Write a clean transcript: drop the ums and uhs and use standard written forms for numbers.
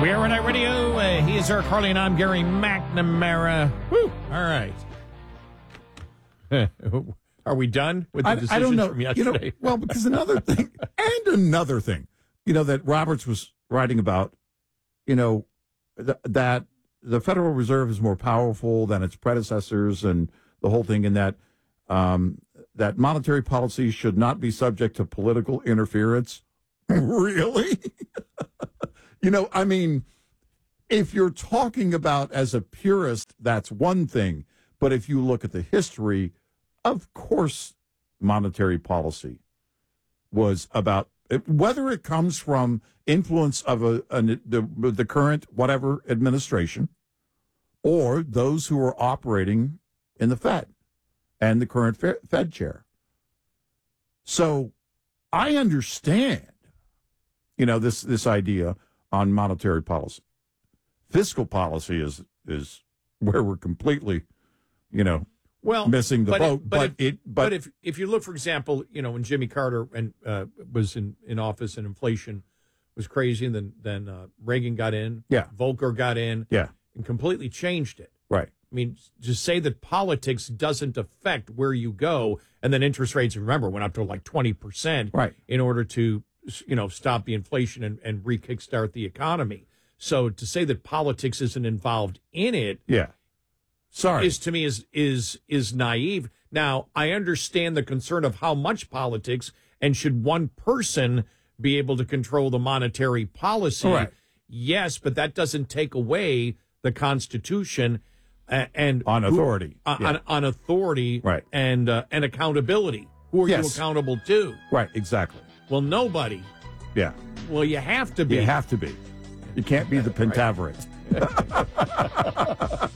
We are on Night Radio. He is Eric Harley, and I'm Gary McNamara. Woo! All right. Are we done with the decisions I don't know. from yesterday? Because another thing, that Roberts was writing about, that the Federal Reserve is more powerful than its predecessors, and the whole thing, and that that monetary policy should not be subject to political interference. Really? If you're talking about as a purist, that's one thing. But if you look at the history, of course, monetary policy was about, whether it comes from influence of the current whatever administration or those who are operating in the Fed and the current Fed chair. So I understand, this idea on monetary policy. Fiscal policy is where we're completely, missing the boat. But if you look, for example, when Jimmy Carter was in office and inflation was crazy, and then Reagan got in, Volcker got in, and completely changed it. Right. I mean, to say that politics doesn't affect where you go, and then interest rates, remember, went up to like 20%, right, in order to stop the inflation and re-kickstart the economy. So to say that politics isn't involved in it, is to me is naive. Now, I understand the concern of how much politics, and should one person be able to control the monetary policy? Right. Yes, but that doesn't take away the Constitution and on authority, on authority, right, and accountability. Who are you accountable to? Right, exactly. Well, nobody. Yeah. Well, you have to be. You have to be. You can't be the Pentaverate.